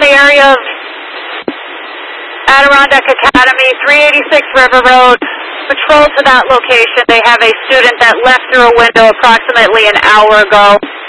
area of Adirondack Academy, 386 River Road. Patrol to that location. They have a student that left through a window approximately an hour ago.